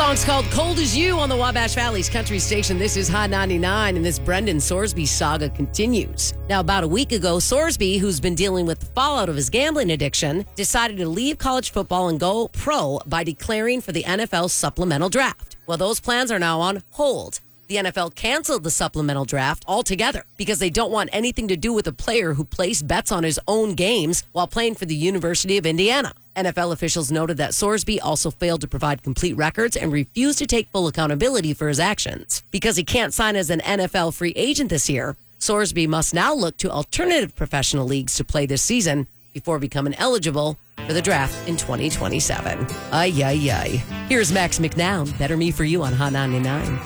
song's called Cold As You on the Wabash Valley's country station. This is Hot 99, and this Brendan Sorsby saga continues. Now, about a week ago, Sorsby, who's been dealing with the fallout of his gambling addiction, decided to leave college football and go pro by declaring for the NFL supplemental draft. Well, those plans are now on hold. The NFL canceled the supplemental draft altogether because they don't want anything to do with a player who placed bets on his own games while playing for the University of Indiana. NFL officials noted that Sorsby also failed to provide complete records and refused to take full accountability for his actions. Because he can't sign as an NFL free agent this year, Sorsby must now look to alternative professional leagues to play this season before becoming eligible for the draft in 2027. Ay, ay, ay. Here's Max McNown, Better Me For You on Hot 99.